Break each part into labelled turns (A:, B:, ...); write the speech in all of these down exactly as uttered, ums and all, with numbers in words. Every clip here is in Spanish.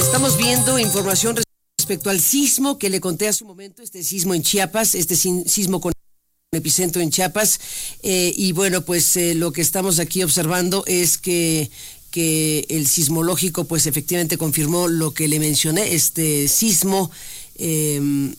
A: Estamos viendo información respecto al sismo que le conté hace un momento, este sismo en Chiapas, este sismo con epicentro en Chiapas, eh, y bueno, pues eh, lo que estamos aquí observando es que, que el sismológico pues efectivamente confirmó lo que le mencioné, este sismo eh,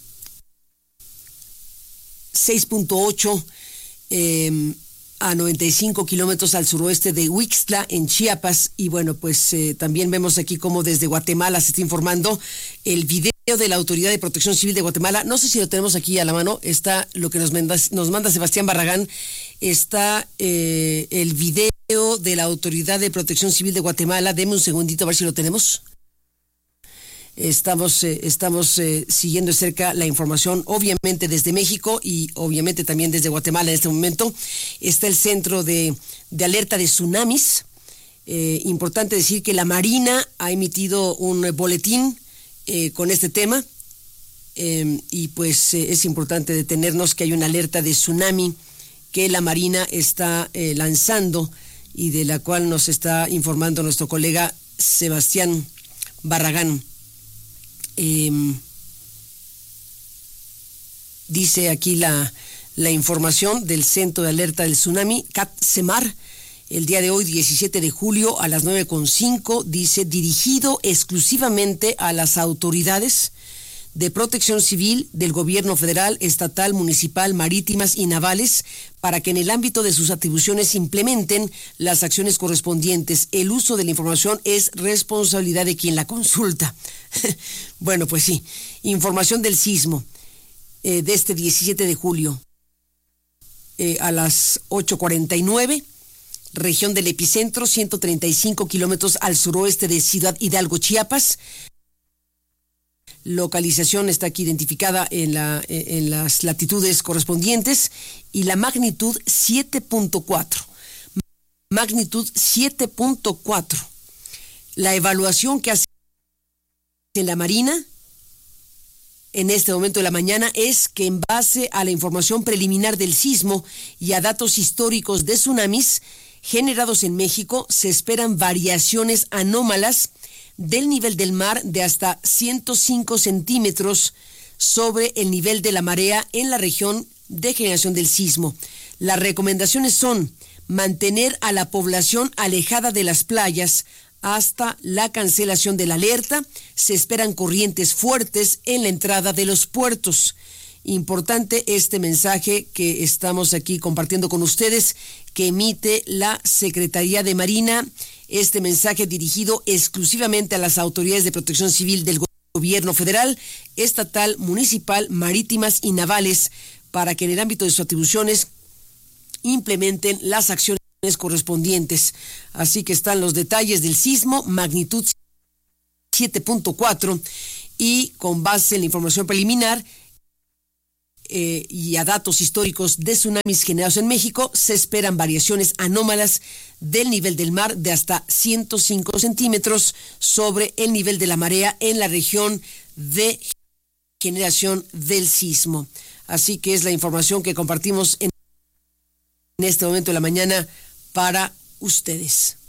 A: seis punto ocho eh, a noventa y cinco kilómetros al suroeste de Huixtla, en Chiapas. Y bueno, pues eh, también vemos aquí cómo desde Guatemala se está informando el video de la Autoridad de Protección Civil de Guatemala. No sé si lo tenemos aquí a la mano, está lo que nos manda, nos manda Sebastián Barragán, está eh, el video de la Autoridad de Protección Civil de Guatemala. Deme un segundito a ver si lo tenemos. Estamos, eh, estamos eh, siguiendo de cerca la información, obviamente desde México y obviamente también desde Guatemala en este momento. Está el centro de, de alerta de tsunamis. Eh, importante decir que la Marina ha emitido un boletín eh, con este tema eh, y pues eh, es importante detenernos que hay una alerta de tsunami que la Marina está eh, lanzando y de la cual nos está informando nuestro colega Sebastián Barragán. Eh, dice aquí la, la información del Centro de Alerta del Tsunami, CAT-SEMAR, el día de hoy, diecisiete de julio, a las nueve con cinco, dice, dirigido exclusivamente a las autoridades de protección civil del gobierno federal, estatal, municipal, marítimas y navales, para que en el ámbito de sus atribuciones implementen las acciones correspondientes. El uso de la información es responsabilidad de quien la consulta. Bueno, pues sí, información del sismo eh, de este diecisiete de julio eh, a las ocho cuarenta y nueve, región del epicentro, ciento treinta y cinco kilómetros al suroeste de Ciudad Hidalgo, Chiapas. Localización está aquí identificada en, la, en las latitudes correspondientes y la magnitud siete punto cuatro. Magnitud siete punto cuatro. La evaluación que hace la Marina en este momento de la mañana es que en base a la información preliminar del sismo y a datos históricos de tsunamis generados en México, se esperan variaciones anómalas del nivel del mar de hasta ciento cinco centímetros sobre el nivel de la marea en la región de generación del sismo. Las recomendaciones son mantener a la población alejada de las playas hasta la cancelación de la alerta. Se esperan corrientes fuertes en la entrada de los puertos. Importante este mensaje que estamos aquí compartiendo con ustedes, que emite la Secretaría de Marina. Este mensaje dirigido exclusivamente a las autoridades de protección civil del gobierno federal, estatal, municipal, marítimas y navales, para que en el ámbito de sus atribuciones implementen las acciones correspondientes. Así que están los detalles del sismo, magnitud siete punto cuatro, y con base en la información preliminar Eh, y a datos históricos de tsunamis generados en México, se esperan variaciones anómalas del nivel del mar de hasta ciento cinco centímetros sobre el nivel de la marea en la región de generación del sismo. Así que es la información que compartimos en este momento de la mañana para ustedes.